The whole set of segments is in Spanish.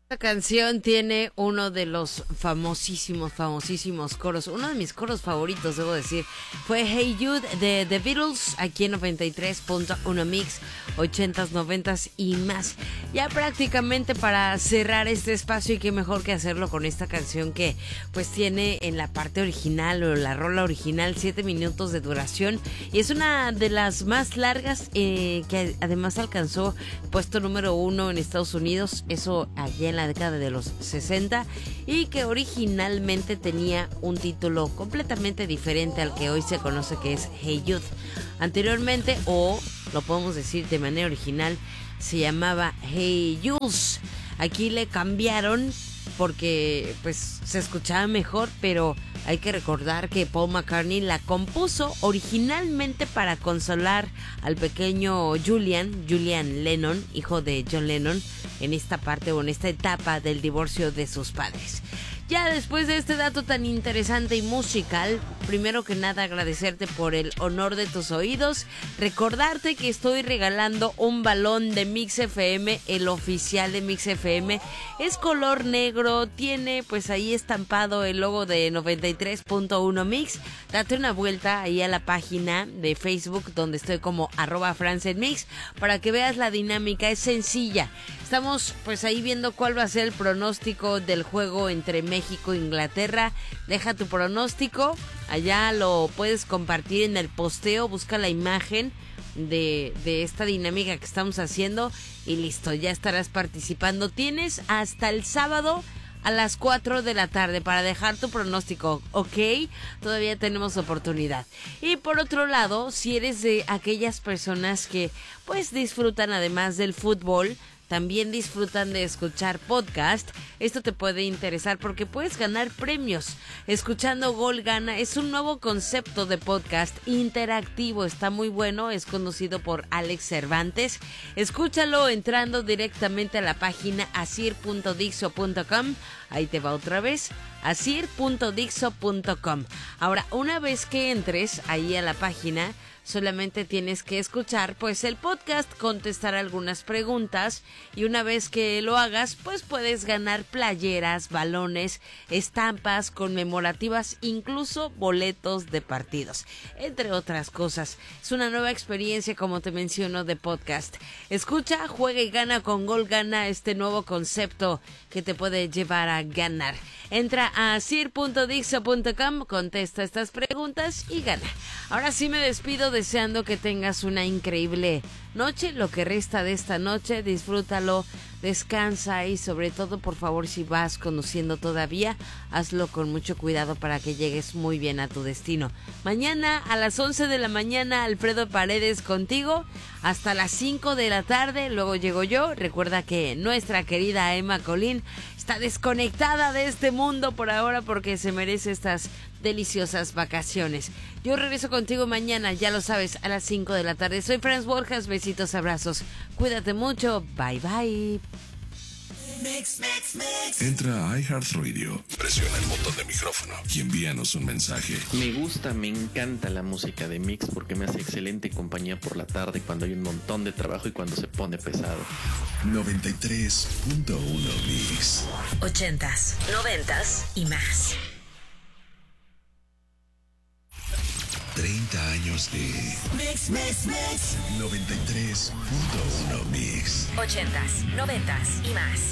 Esta canción tiene uno de los famosísimos coros, uno de mis coros favoritos, debo decir, fue Hey Jude de The Beatles, aquí en 93.1 Mix, 80s, 90s y más. Ya prácticamente para cerrar este espacio, y qué mejor que hacerlo con esta canción que pues tiene en la parte original o la rola original 7 minutos de duración, y es una de las más largas que además alcanzó puesto número 1 en Estados Unidos, eso allá en la década de los 60, y que originalmente tenía un título completamente diferente al que hoy se conoce, que es Hey Jude. Anteriormente, o lo podemos decir de manera original, se llamaba Hey Jules. Aquí le cambiaron porque pues se escuchaba mejor, pero hay que recordar que Paul McCartney la compuso originalmente para consolar al pequeño Julian Lennon, hijo de John Lennon, en esta parte o en esta etapa del divorcio de sus padres. Ya después de este dato tan interesante y musical, primero que nada agradecerte por el honor de tus oídos, recordarte que estoy regalando un balón de Mix FM, el oficial de Mix FM, es color negro, tiene pues ahí estampado el logo de 93.1 Mix. Date una vuelta ahí a la página de Facebook donde estoy como @FranceNMix para que veas la dinámica, es sencilla. Estamos pues ahí viendo cuál va a ser el pronóstico del juego entre México e Inglaterra. Deja tu pronóstico, allá lo puedes compartir en el posteo, busca la imagen de esta dinámica que estamos haciendo y listo, ya estarás participando. Tienes hasta el sábado a las 4 de la tarde para dejar tu pronóstico, ¿ok? Todavía tenemos oportunidad. Y por otro lado, si eres de aquellas personas que pues disfrutan además del fútbol, también disfrutan de escuchar podcast, esto te puede interesar porque puedes ganar premios. Escuchando Gol Gana es un nuevo concepto de podcast interactivo, está muy bueno, es conducido por Alex Cervantes. Escúchalo entrando directamente a la página asir.dixo.com, ahí te va otra vez, asir.dixo.com. Ahora, una vez que entres ahí a la página, solamente tienes que escuchar pues el podcast, contestar algunas preguntas, y una vez que lo hagas pues puedes ganar playeras, balones, estampas conmemorativas, incluso boletos de partidos, entre otras cosas. Es una nueva experiencia, como te menciono, de podcast. Escucha, juega y gana con Gol Gana, este nuevo concepto que te puede llevar a ganar. Entra a sir.dixo.com, contesta estas preguntas y gana. Ahora sí me despido deseando que tengas una increíble noche, lo que resta de esta noche, disfrútalo, descansa y sobre todo, por favor, si vas conduciendo todavía, hazlo con mucho cuidado para que llegues muy bien a tu destino. Mañana a las 11 de la mañana, Alfredo Paredes contigo, hasta las 5 de la tarde, luego llego yo. Recuerda que nuestra querida Emma Colín está desconectada de este mundo por ahora porque se merece estas deliciosas vacaciones. Yo regreso contigo mañana, ya lo sabes, a las 5 de la tarde. Soy Franz Borjas, besitos, abrazos, cuídate mucho, bye bye. Entra a iHeartRadio, presiona el botón de micrófono y envíanos un mensaje. Me gusta, me encanta la música de Mix porque me hace excelente compañía por la tarde cuando hay un montón de trabajo y cuando se pone pesado. 93.1 Mix. 80s, 90s y más. 30 años de Mix. 93.1 Mix. 80s, 90s y más.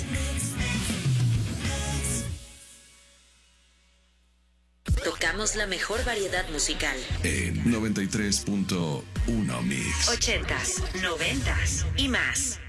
Tocamos la mejor variedad musical En 93.1 Mix. 80s, 90s y más.